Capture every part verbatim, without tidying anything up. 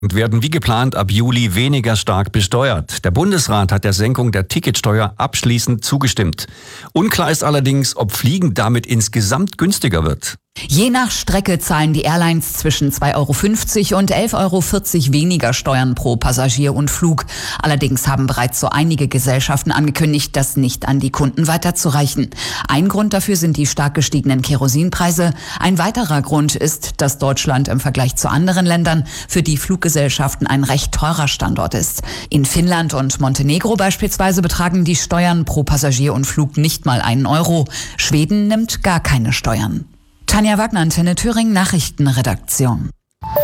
und werden wie geplant ab Juli weniger stark besteuert. Der Bundesrat hat der Senkung der Ticketsteuer abschließend zugestimmt. Unklar ist allerdings, ob Fliegen damit insgesamt günstiger wird. Je nach Strecke zahlen die Airlines zwischen zwei Euro fünfzig und elf Euro vierzig weniger Steuern pro Passagier und Flug. Allerdings haben bereits so einige Gesellschaften angekündigt, das nicht an die Kunden weiterzureichen. Ein Grund dafür sind die stark gestiegenen Kerosinpreise. Ein weiterer Grund ist, dass Deutschland im Vergleich zu anderen Ländern für die Fluggesellschaften ein recht teurer Standort ist. In Finnland und Montenegro beispielsweise betragen die Steuern pro Passagier und Flug nicht mal einen Euro. Schweden nimmt gar keine Steuern. Tanja Wagner, Antenne Thüringen, Nachrichtenredaktion.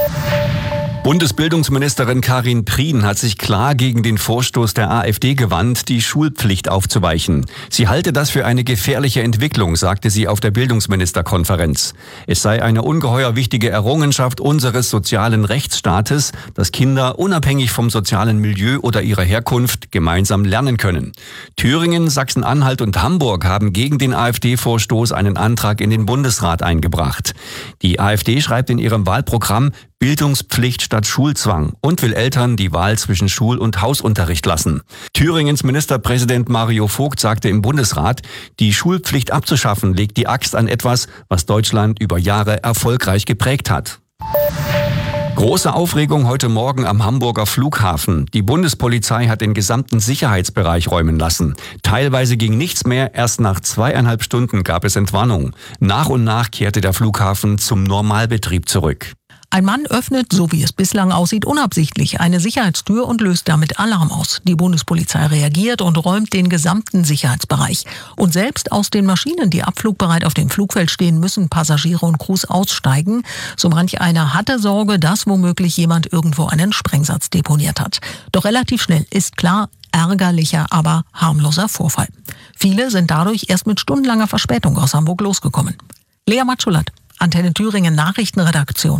Bundesbildungsministerin Karin Prien hat sich klar gegen den Vorstoß der AfD gewandt, die Schulpflicht aufzuweichen. Sie halte das für eine gefährliche Entwicklung, sagte sie auf der Bildungsministerkonferenz. Es sei eine ungeheuer wichtige Errungenschaft unseres sozialen Rechtsstaates, dass Kinder unabhängig vom sozialen Milieu oder ihrer Herkunft gemeinsam lernen können. Thüringen, Sachsen-Anhalt und Hamburg haben gegen den AfD-Vorstoß einen Antrag in den Bundesrat eingebracht. Die AfD schreibt in ihrem Wahlprogramm Bildungspflicht statt Schulzwang und will Eltern die Wahl zwischen Schul- und Hausunterricht lassen. Thüringens Ministerpräsident Mario Vogt sagte im Bundesrat, die Schulpflicht abzuschaffen legt die Axt an etwas, was Deutschland über Jahre erfolgreich geprägt hat. Große Aufregung heute Morgen am Hamburger Flughafen. Die Bundespolizei hat den gesamten Sicherheitsbereich räumen lassen. Teilweise ging nichts mehr, erst nach zweieinhalb Stunden gab es Entwarnung. Nach und nach kehrte der Flughafen zum Normalbetrieb zurück. Ein Mann öffnet, so wie es bislang aussieht, unabsichtlich eine Sicherheitstür und löst damit Alarm aus. Die Bundespolizei reagiert und räumt den gesamten Sicherheitsbereich. Und selbst aus den Maschinen, die abflugbereit auf dem Flugfeld stehen, müssen Passagiere und Crews aussteigen. So manch einer hatte Sorge, dass womöglich jemand irgendwo einen Sprengsatz deponiert hat. Doch relativ schnell ist klar, ärgerlicher, aber harmloser Vorfall. Viele sind dadurch erst mit stundenlanger Verspätung aus Hamburg losgekommen. Lea Matschulat, Antenne Thüringen, Nachrichtenredaktion.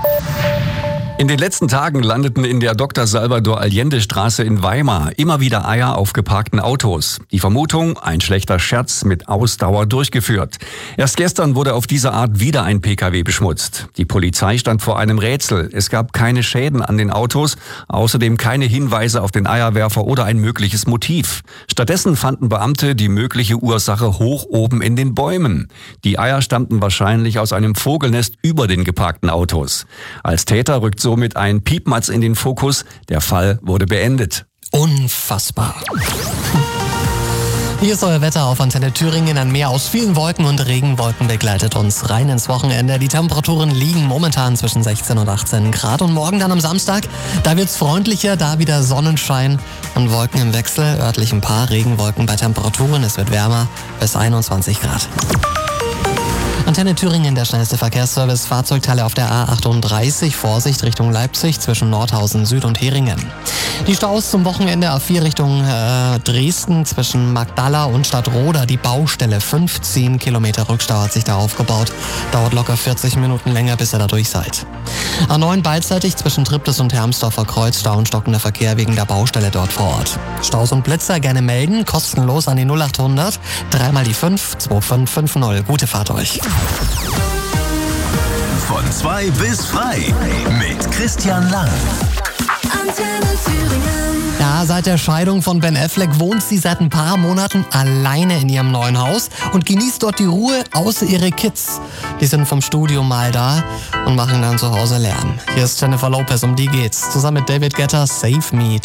In den letzten Tagen landeten in der Doktor Salvador Allende Straße in Weimar immer wieder Eier auf geparkten Autos. Die Vermutung, ein schlechter Scherz mit Ausdauer durchgeführt. Erst gestern wurde auf diese Art wieder ein Pkw beschmutzt. Die Polizei stand vor einem Rätsel. Es gab keine Schäden an den Autos, außerdem keine Hinweise auf den Eierwerfer oder ein mögliches Motiv. Stattdessen fanden Beamte die mögliche Ursache hoch oben in den Bäumen. Die Eier stammten wahrscheinlich aus einem Vogelnest über den geparkten Autos. Als Täter rückt somit ein Piepmatz in den Fokus. Der Fall wurde beendet. Unfassbar. Hier ist euer Wetter auf Antenne Thüringen. Ein Meer aus vielen Wolken und Regenwolken begleitet uns rein ins Wochenende. Die Temperaturen liegen momentan zwischen sechzehn und achtzehn Grad. Und morgen dann am Samstag, da wird's freundlicher, da wieder Sonnenschein und Wolken im Wechsel. Örtlich ein paar Regenwolken bei Temperaturen. Es wird wärmer bis einundzwanzig Grad. Antenne Thüringen, der schnellste Verkehrsservice. Fahrzeugteile auf der A achtunddreißig. Vorsicht Richtung Leipzig zwischen Nordhausen Süd und Heringen. Die Staus zum Wochenende A vier Richtung äh, Dresden zwischen Magdala und Stadtroda. Die Baustelle, fünfzehn Kilometer Rückstau hat sich da aufgebaut. Dauert locker vierzig Minuten länger, bis ihr da durch seid. A neun beidseitig zwischen Triptis und Hermsdorfer Kreuz. Stau und stockender Verkehr wegen der Baustelle dort vor Ort. Staus und Blitzer gerne melden. Kostenlos an die null achthundert. Dreimal die fünf zwei fünf fünf null. Gute Fahrt euch. Von zwei bis frei mit Christian Lang. Antenne Thüringen. Ja, seit der Scheidung von Ben Affleck wohnt sie seit ein paar Monaten alleine in ihrem neuen Haus und genießt dort die Ruhe, außer ihre Kids. Die sind vom Studium mal da und machen dann zu Hause Lärm. Hier ist Jennifer Lopez, um die geht's. Zusammen mit David Guetta, Save Me.